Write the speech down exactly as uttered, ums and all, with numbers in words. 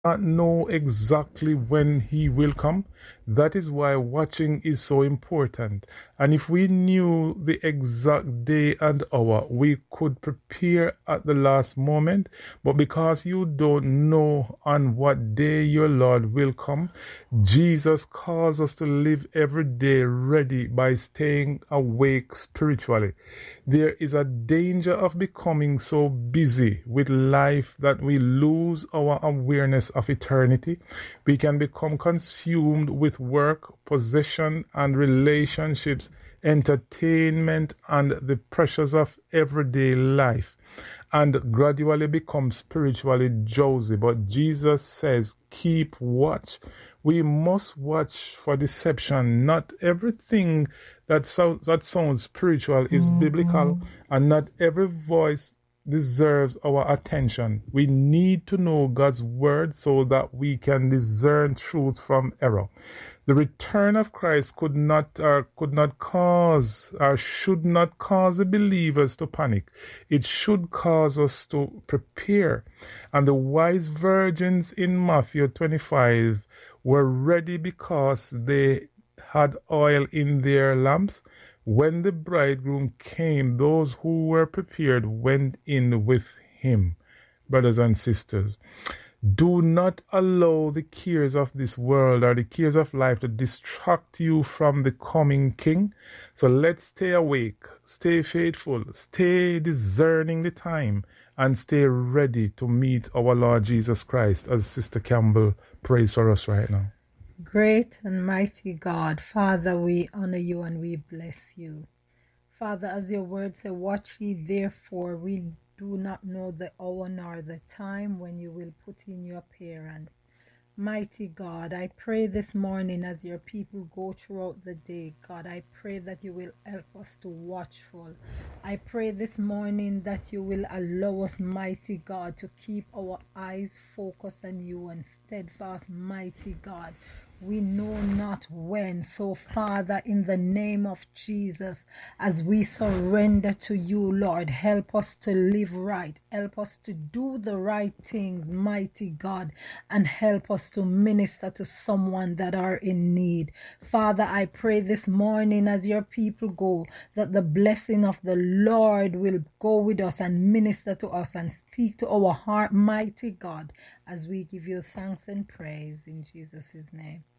not know exactly when he will come. That is why watching is so important. And if we knew the exact day and hour, we could prepare at the last moment. But because you don't know on what day your Lord will come, Jesus calls us to live every day ready by staying awake spiritually. There is a danger of becoming so busy with life that we lose our awareness of eternity. We can become consumed with work, possession, and relationships, entertainment, and the pressures of everyday life, and gradually become spiritually drowsy. But Jesus says, keep watch. We must watch for deception. Not everything that, so, that sounds spiritual is biblical, and not every voice deserves our attention. We need to know God's word so that we can discern truth from error. The return of Christ could not or could not cause or should not cause the believers to panic. It should cause us to prepare. And the wise virgins in Matthew twenty-five were ready because they had oil in their lamps. When the bridegroom came, those who were prepared went in with him. Brothers and sisters, do not allow the cares of this world or the cares of life to distract you from the coming King. So let's stay awake, stay faithful, stay discerning the time, and stay ready to meet our Lord Jesus Christ, as Sister Campbell prays for us right now. Great and mighty God, Father, we honor you and we bless you. Father, as your word says, watch ye therefore, we do not know the hour nor the time when you will put in your appearance. Mighty God, I pray this morning as your people go throughout the day, God, I pray that you will help us to watchful. I pray this morning that you will allow us, mighty God, to keep our eyes focused on you and steadfast, mighty God. We know not when. So, Father, in the name of Jesus, as we surrender to you, Lord, help us to live right. Help us to do the right things, mighty God, and help us to minister to someone that are in need. Father, I pray this morning as your people go, that the blessing of the Lord will go with us and minister to us and speak to our heart, mighty God, as we give you thanks and praise in Jesus' name.